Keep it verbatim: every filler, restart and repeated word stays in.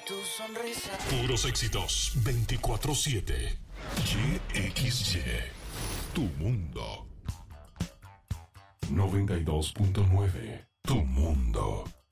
tu sonrisa. Puros éxitos veinticuatro siete. Y X Y. Tu mundo. noventa y dos punto nueve. Tu mundo.